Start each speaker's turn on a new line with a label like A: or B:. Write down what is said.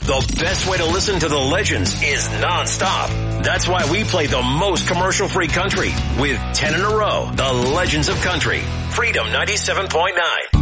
A: The best way to listen to the legends is nonstop. That's why we play the most commercial-free country with 10 in a row. The Legends of Country. Freedom 97.9.